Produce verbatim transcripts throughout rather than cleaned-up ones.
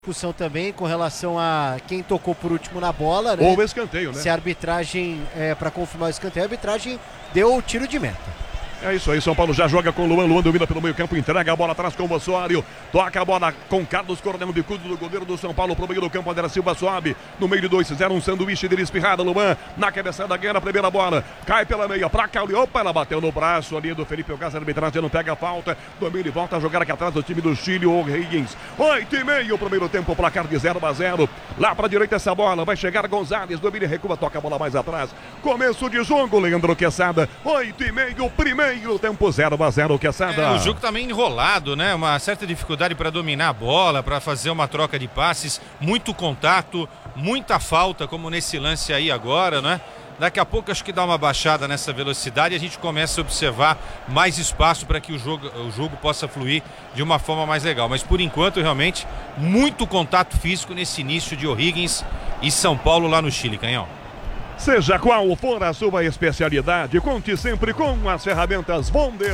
Discussão também com relação a quem tocou por último na bola, né? Ou o escanteio, né? Se a arbitragem, é, para confirmar o escanteio, a arbitragem deu o tiro de meta. É isso aí, São Paulo já joga com o Luan, Luan domina pelo meio campo, entrega a bola atrás com o Osório, toca a bola com Carlos Coronel, bicudo do goleiro do São Paulo pro meio do campo, André Silva sobe, no meio de dois, fizeram um sanduíche dele espirrada, Luan, na cabeçada da guerra, primeira bola, cai pela meia, pra Cauli, opa, ela bateu no braço ali do Felipe Ogás, a arbitragem não pega a falta, domina e volta a jogar aqui atrás do time do Chile, o Higgins, oito e meio, primeiro tempo, placar de zero a zero, lá pra direita essa bola, vai chegar Gonzalez, domina e recua, toca a bola mais atrás, começo de jogo, Leandro Quesada, oito e meio, primeiro tempo, zero a zero, Quesada. É, o jogo também enrolado, né? Uma certa dificuldade para dominar a bola, para fazer uma troca de passes, muito contato, muita falta, como nesse lance aí agora, né? Daqui a pouco acho que dá uma baixada nessa velocidade e a gente começa a observar mais espaço para que o jogo, o jogo possa fluir de uma forma mais legal. Mas por enquanto, realmente, muito contato físico nesse início de O'Higgins e São Paulo lá no Chile, Canhão. Seja qual for a sua especialidade, conte sempre com as ferramentas Bonder.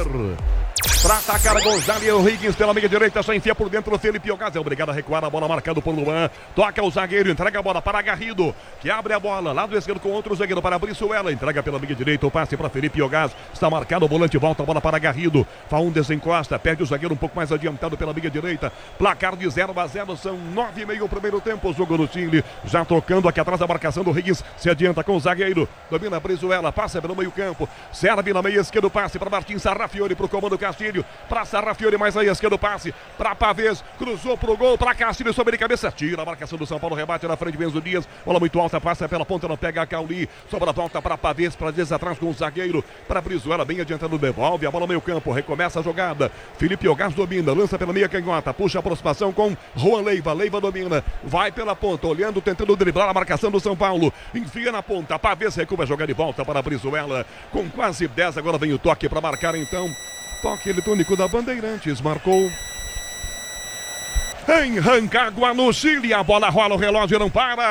Para atacar Gonzalez, o Higgins pela meia direita, só enfia por dentro o Felipe Ogás, é obrigado a recuar, a bola marcado por Luan, toca o zagueiro, entrega a bola para Garrido, que abre a bola, lado esquerdo com outro zagueiro para Brizuela, entrega pela meia direita, o passe para Felipe Ogás, está marcado, o volante volta a bola para Garrido, Faúndes encosta, perde o zagueiro um pouco mais adiantado pela meia direita, placar de zero a zero, são nove e meio o primeiro tempo, o jogo no Chile, já tocando aqui atrás a marcação do Higgins, se adianta com o zagueiro, domina Brizuela, passa pelo meio campo, serve na meia esquerda, passe para Martins Sarrafiori, para o comando Castilho, para Sarrafiori, mais aí esquerdo passe para Pavês, cruzou pro gol, para Castilho, sobre a cabeça, tira a marcação do São Paulo, rebate na frente, Benzo Dias, bola muito alta, passa pela ponta, não pega a Cauli, sobra a volta para Pavês, para vezes atrás com o zagueiro, para Brizuela, bem adiantado, devolve a bola no meio campo, recomeça a jogada, Felipe Ogás domina, lança pela meia canhota, puxa a aproximação com Juan Leiva, Leiva domina, vai pela ponta, olhando, tentando driblar a marcação do São Paulo, enfia na ponta, Pavês recua, joga de volta para Brizuela, com quase dez, agora vem o toque para marcar então. Toque eletrônico da Bandeirantes, marcou em Rancagua, no Chile, a bola rola, o relógio não para.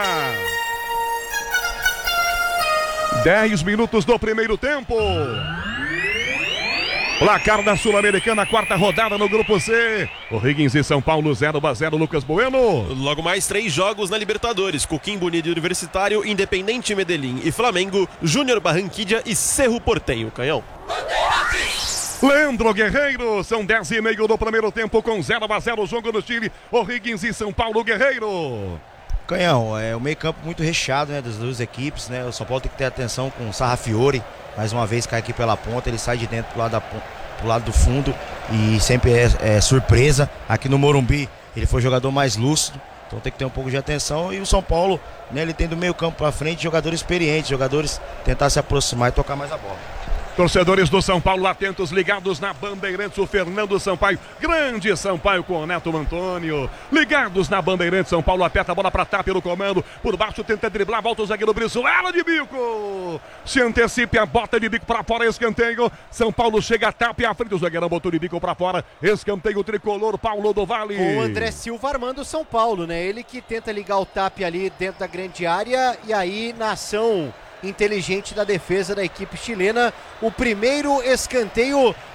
dez minutos do primeiro tempo. Placar da Sul-Americana, quarta rodada no Grupo C. O Higgins e São Paulo zero a zero, Lucas Bueno. Logo mais três jogos na Libertadores. Coquimbo Unido Universitário, Independente Medellín e Flamengo, Júnior Barranquilla e Cerro Porteño, Canhão. Leandro Guerreiro, são dez e meio do primeiro tempo com zero a zero o jogo no Chile. O Higgins e São Paulo, Guerreiro. Canhão, é o meio campo muito recheado, né, das duas equipes, né? O São Paulo tem que ter atenção com o Sarrafiori, mais uma vez cai aqui pela ponta, ele sai de dentro pro lado, da, pro lado do fundo e sempre é, é surpresa. Aqui no Morumbi ele foi o jogador mais lúcido, então tem que ter um pouco de atenção. E o São Paulo, né, ele tem do meio campo para frente jogadores experientes, jogadores tentar se aproximar e tocar mais a bola. Torcedores do São Paulo atentos, ligados na Bandeirantes, o Fernando Sampaio, grande Sampaio com o Neto Antônio, ligados na Bandeirantes, São Paulo aperta a bola para Tapia no comando, por baixo tenta driblar, volta o zagueiro Brizuela de bico, se antecipa a bota de bico para fora, escanteio, São Paulo chega a Tapia à frente, o zagueirão botou de bico para fora, escanteio tricolor, Paulo do Vale. O André Silva armando o São Paulo, né? Ele que tenta ligar o Tapia ali dentro da grande área e aí na ação inteligente da defesa da equipe chilena, o primeiro escanteio